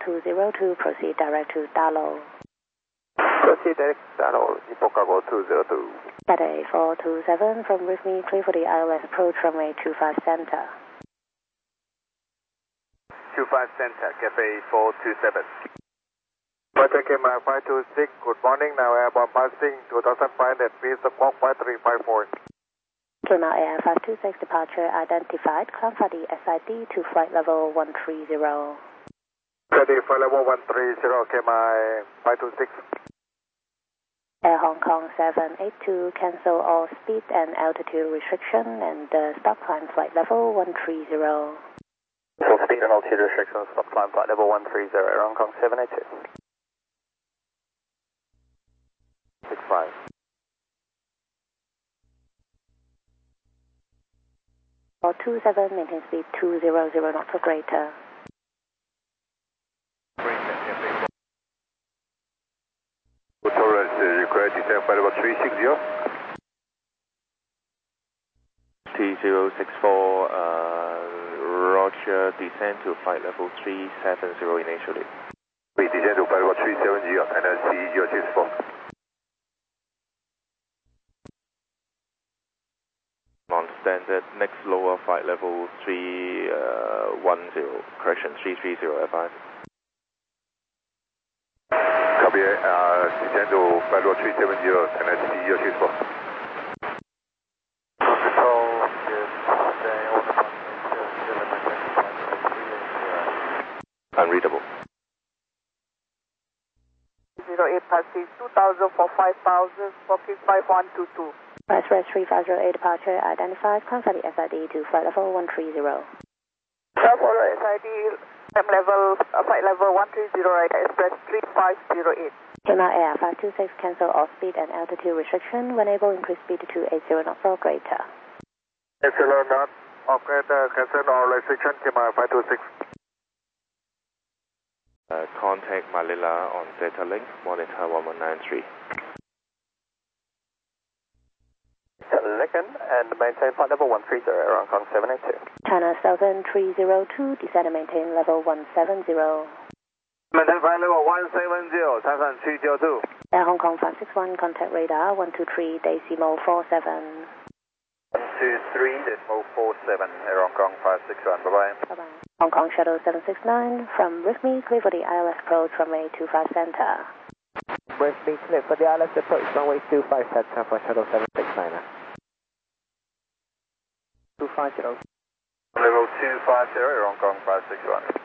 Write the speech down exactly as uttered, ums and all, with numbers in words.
two zero two, proceed direct to Dalo. Proceed direct to Dalo, Chicago two zero two. Cathay four two seven, from with me, clear for the I L S approach runway two five center. two five center, Cathay four two seven. Project K M I five two six, good morning, now airborne passing two thousand five hundred feet, squawk five three five four. K M I Air five two six, departure identified, climb for the S I D to flight level one three zero. Ready for level one three zero, K M I five two six. Air Hong Kong seven eight two, cancel all speed and altitude restriction and uh, stop climb flight level one three zero. Full speed and altitude restrictions, stop climb flight level one three zero, Air Hong Kong seven eight two. six five. four two seven, maintain speed two hundred knots or greater. Taurus, required descent flight level three six zero. T zero six four, uh, Roger, descend to flight level three seven zero initially. We descend to flight level three seven zero, and then C zero six four. Non-standard, next lower flight level three one zero, correction three three zero F I. Copy, uh, descend to flight level three seven zero, and then C zero six four. Unreadable. zero eight passing two thousand for five thousand, booking five one two two. Express three five zero eight, departure identified, climb for the S I D to flight level one three zero. Climb for the S I D, climb level, uh, flight level one three zero, Express three five zero eight. K M I Air five two six, cancel all speed and altitude restriction, when able increase speed to two eighty knots or greater. Epsilon not operator, cancel all restriction, K M I five two six. Uh, contact Manila on data link, monitor one one nine three. Second, and maintain flight level one three zero, Air Hong Kong seven eight two. China Southern three zero two, descend and maintain level one seven zero. Maintain flight level one seven zero, China three zero two. Air Hong Kong five six one, contact radar one two three, decimal four seven. one two three, decimal four seven, Air Hong Kong five six one, bye-bye. Bye-bye. Hong Kong Shuttle seven six nine, from with me, clear for the I L S approach runway two five center. With me, clear for the I L S approach runway two five center for Shuttle seven six nine. two five zero. Level two five zero, Air Hong Kong five six one.